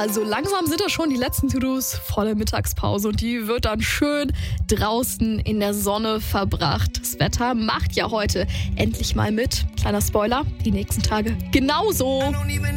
Ja, so langsam sind das schon die letzten To-Dos vor der Mittagspause und die wird dann schön draußen in der Sonne verbracht. Das Wetter macht ja heute endlich mal mit. Kleiner Spoiler, die nächsten Tage genauso.